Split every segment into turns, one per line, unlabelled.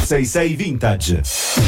666 Vintage.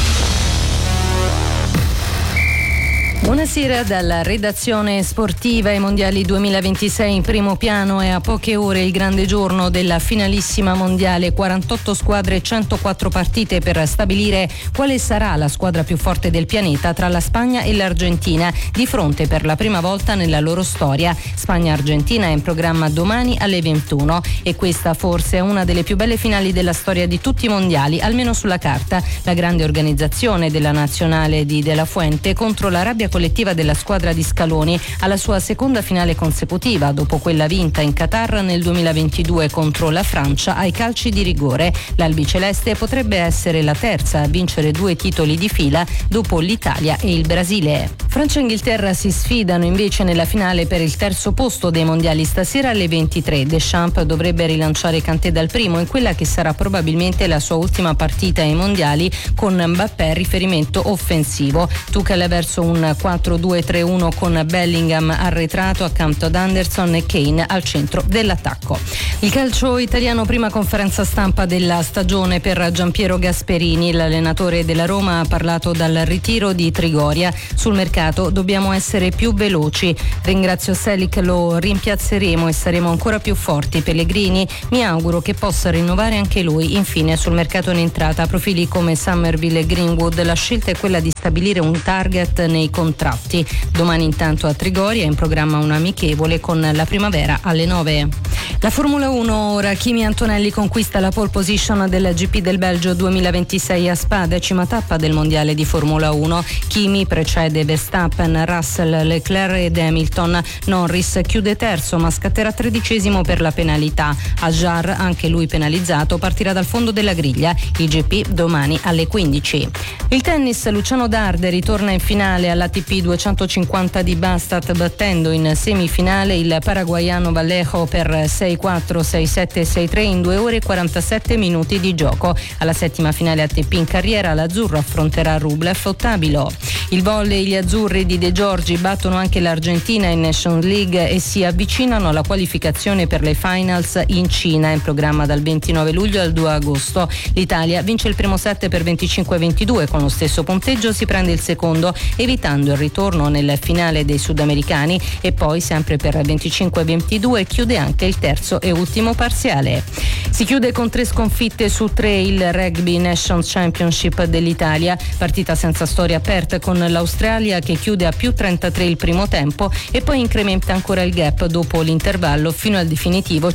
Buonasera dalla redazione sportiva. I mondiali 2026 in primo piano e a poche ore il grande giorno della finalissima mondiale. 48 squadre e 104 partite per stabilire quale sarà la squadra più forte del pianeta tra la Spagna e l'Argentina, di fronte per la prima volta nella loro storia. Spagna-Argentina è in programma domani alle 21 e questa forse è una delle più belle finali della storia di tutti i mondiali, almeno sulla carta. La grande organizzazione della nazionale di De La Fuente contro la rabbia collettiva della squadra di Scaloni alla sua seconda finale consecutiva dopo quella vinta in Qatar nel 2022 contro la Francia ai calci di rigore. L'albiceleste potrebbe essere la terza a vincere 2 titoli di fila dopo l'Italia e il Brasile. Francia e Inghilterra si sfidano invece nella finale per il terzo posto dei mondiali stasera alle 23. Deschamps dovrebbe rilanciare Kanté dal primo in quella che sarà probabilmente la sua ultima partita ai mondiali, con Mbappé riferimento offensivo. Tuchel verso un 4-2-3-1 con Bellingham arretrato accanto ad Anderson e Kane al centro dell'attacco. Il calcio italiano, prima conferenza stampa della stagione per Giampiero Gasperini. L'allenatore della Roma ha parlato dal ritiro di Trigoria. Sul mercato dobbiamo essere più veloci. Ringrazio Selic, lo rimpiazzeremo e saremo ancora più forti. Pellegrini, mi auguro che possa rinnovare anche lui. Infine sul mercato in entrata, profili come Summerville e Greenwood, la scelta è quella di stabilire un target nei contratti. Domani intanto a Trigoria è in programma un amichevole con la Primavera alle 9. La Formula 1 ora. Kimi Antonelli conquista la pole position del GP del Belgio 2026 a Spa, 10ª tappa del mondiale di Formula 1. Kimi precede Verstappen, Russell, Leclerc ed Hamilton. Norris chiude terzo ma scatterà 13° per la penalità. Ajar, anche lui penalizzato, partirà dal fondo della griglia. Il GP domani alle 15. Il tennis, Luciano Darde ritorna in finale all'ATP 250 di Bastad, battendo in semifinale il paraguaiano Vallejo per 6-4, 6-7 e 6-3 in 2 ore e 47 minuti di gioco. Alla settima finale ATP in carriera l'azzurro affronterà Rublev o Tabilo. Il volley, gli azzurri di De Giorgi battono anche l'Argentina in Nations League e si avvicinano alla qualificazione per le finals in Cina, in programma dal 29 luglio al 2 agosto. L'Italia vince il primo set per 25-22, con lo stesso punteggio si prende il secondo, evitando il ritorno nel finale dei sudamericani, e poi sempre per 25-22 chiude anche il terzo e ultimo parziale. Si chiude con 3 sconfitte su 3 il Rugby Nations Championship dell'Italia, partita senza storia aperta con l'Australia che chiude a più 33 il primo tempo e poi incrementa ancora il gap dopo l'intervallo fino al definitivo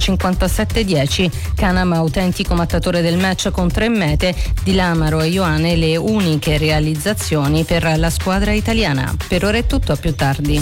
57-10. Canam, autentico mattatore del match con 3 mete, Di Lamaro e Ioane le uniche realizzazioni per la squadra italiana. Per ora è tutto, a più tardi.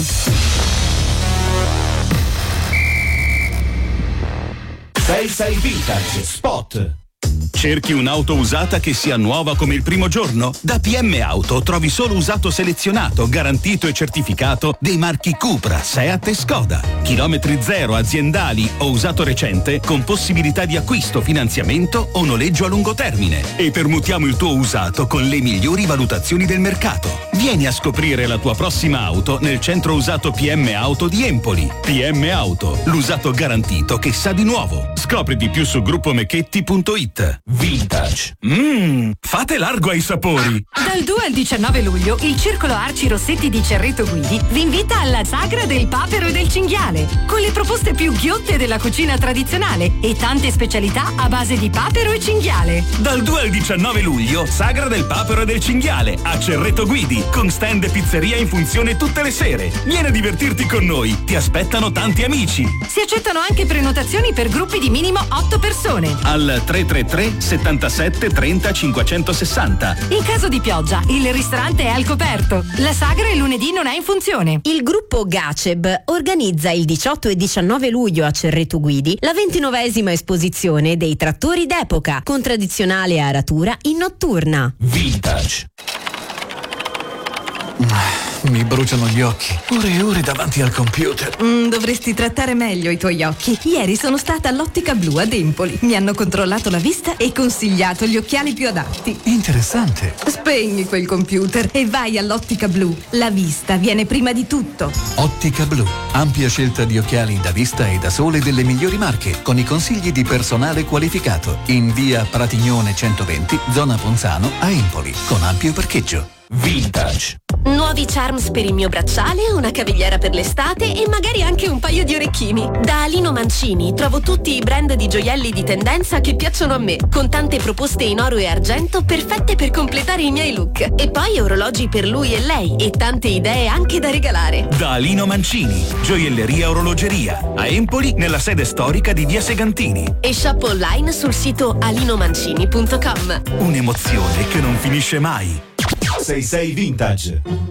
66 Vintage Spot.
Cerchi un'auto usata che sia nuova come il primo giorno? Da PM Auto trovi solo usato selezionato, garantito e certificato dei marchi Cupra, Seat e Skoda. Chilometri zero, aziendali o usato recente con possibilità di acquisto, finanziamento o noleggio a lungo termine. E permutiamo il tuo usato con le migliori valutazioni del mercato. Vieni a scoprire la tua prossima auto nel centro usato PM Auto di Empoli. PM Auto, l'usato garantito che sa di nuovo. Scopri di più su gruppomecchetti.it.
Vintage.
Fate largo ai sapori.
Dal 2 al 19 luglio il Circolo Arci Rossetti di Cerreto Guidi vi invita alla Sagra del Papero e del Cinghiale, con le proposte più ghiotte della cucina tradizionale e tante specialità a base di papero e cinghiale.
Dal 2 al 19 luglio, Sagra del Papero e del Cinghiale a Cerreto Guidi, con stand e pizzeria in funzione tutte le sere. Vieni a divertirti con noi, ti aspettano tanti amici.
Si accettano anche prenotazioni per gruppi di minimo 8 persone.
Al 333 77 30 560.
In caso di pioggia, il ristorante è al coperto. La Sagra il lunedì non è in funzione.
Il gruppo Gaceb organizza il 18 e 19 luglio a Cerreto Guidi la 29esima esposizione dei trattori d'epoca, con tradizionale aratura in notturna.
Vintage.
Mi bruciano gli occhi. Ore e ore davanti al computer.
Dovresti trattare meglio i tuoi occhi. Ieri sono stata all'Ottica Blu ad Empoli. Mi hanno controllato la vista e consigliato gli occhiali più adatti.
Interessante.
Spegni quel computer e vai all'Ottica Blu. La vista viene prima di tutto.
Ottica Blu. Ampia scelta di occhiali da vista e da sole delle migliori marche, con i consigli di personale qualificato. In via Pratignone 120, zona Ponzano, a Empoli, con ampio parcheggio.
Vintage.
Nuovi charms per il mio bracciale, una cavigliera per l'estate e magari anche un paio di orecchini. Da Alino Mancini trovo tutti i brand di gioielli di tendenza che piacciono a me, con tante proposte in oro e argento perfette per completare i miei look. E poi orologi per lui e lei e tante idee anche da regalare.
Da Alino Mancini, gioielleria orologeria, a Empoli nella sede storica di via Segantini.
E shop online sul sito alinomancini.com.
Un'emozione che non finisce mai.
66 Vintage.